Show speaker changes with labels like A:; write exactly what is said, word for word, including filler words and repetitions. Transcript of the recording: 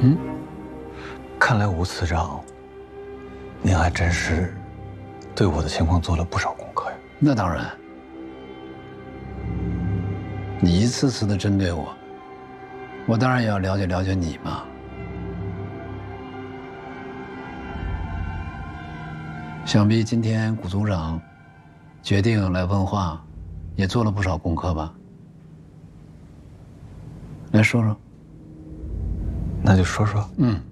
A: 嗯，
B: 看来吴次长，您还真是对我的情况做了不少功课呀。
A: 那当然，你一次次的针对我，我当然也要了解了解你嘛。想必今天谷组长决定来问话，也做了不少功课吧？来说说。
B: 那就说说。
A: 嗯。